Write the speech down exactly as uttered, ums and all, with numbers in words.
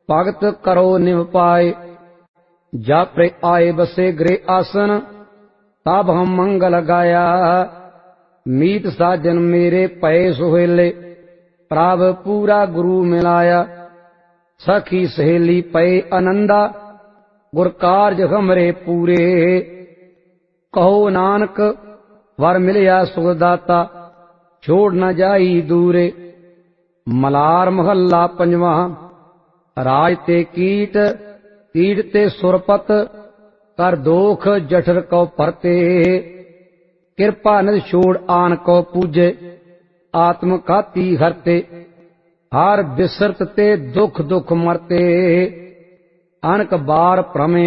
भगत करो निभ पाए। जापे आए बसे गृह आसन, तब हम मंगल गाया। मीत साजन मेरे पए सुहेले, प्रभ पूरा गुरु मिलाया। सखी सहेली पए आनंदा, गुर कारज हमरे पूरे। कहो नानक वर मिलिया सुखदाता, छोड़ न जाई दूरे। मलार महला पंजवा। राज ते कीट, कीट ते सुरपत, कर दोख जठर को परते। कृपा निध छोड़ आन को पूजे, आत्म घाती हरते। हर बिसरत ते दुख दुख मरते, अनक बार भ्रमे